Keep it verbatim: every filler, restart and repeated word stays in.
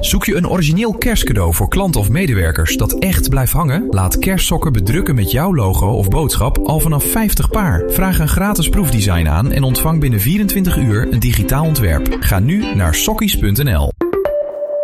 Zoek je een origineel kerstcadeau voor klanten of medewerkers dat echt blijft hangen? Laat Kerstsokken bedrukken met jouw logo of boodschap al vanaf vijftig paar. Vraag een gratis proefdesign aan en ontvang binnen vierentwintig uur een digitaal ontwerp. Ga nu naar sokkies punt n l.